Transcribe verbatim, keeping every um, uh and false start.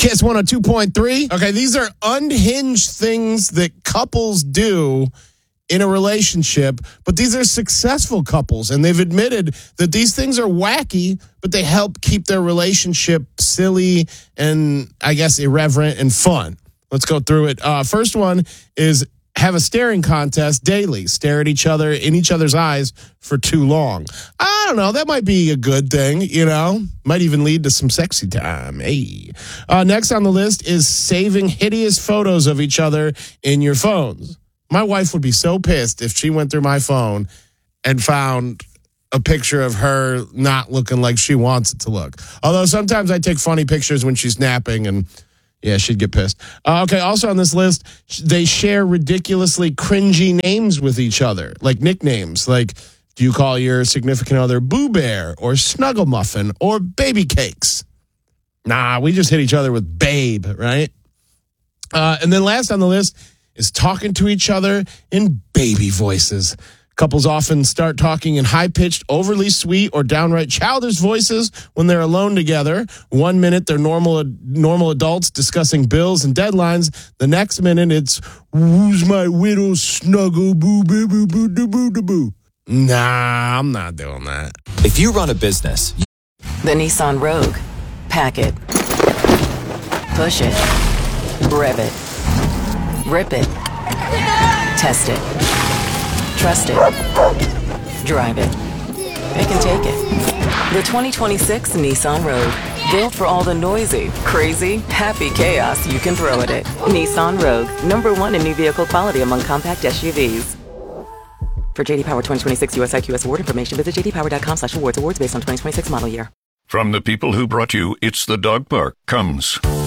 Kiss one oh two point three. Okay, these are unhinged things that couples do in a relationship, but these are successful couples, and they've admitted that these things are wacky, but they help keep their relationship silly and, I guess, irreverent and fun. Let's go through it. Uh, first one is have a staring contest daily. Stare at each other in each other's eyes for too long. I don't know. That might be a good thing, you know. Might even lead to some sexy time. Hey. Uh, next on the list is saving hideous photos of each other in your phones. My wife would be so pissed if she went through my phone and found a picture of her not looking like she wants it to look. Although sometimes I take funny pictures when she's napping, and yeah, she'd get pissed. Uh, okay, also on this list, they share ridiculously cringy names with each other, like nicknames. Like, do you call your significant other Boo Bear or Snuggle Muffin or Baby Cakes? Nah, we just hit each other with Babe, right? Uh, and then last on the list is talking to each other in baby voices. Couples often start talking in high-pitched, overly sweet, or downright childish voices when they're alone together. One minute, they're normal normal adults discussing bills and deadlines. The next minute, it's, who's my widow snuggle boo boo boo boo boo boo boo boo. Nah, I'm not doing that. If you run a business, the Nissan Rogue. Pack it. Push it. Rev it. Rip it. Test it. Trust it. Drive it. It can take it. The twenty twenty-six Nissan Rogue. Built for all the noisy, crazy, happy chaos you can throw at it. Nissan Rogue. Number one in new vehicle quality among compact S U Vs. For J D Power twenty twenty-six U S I Q S award information, visit j d power dot com slash awards. Awards based on twenty twenty-six model year. From the people who brought you It's the Dog Park comes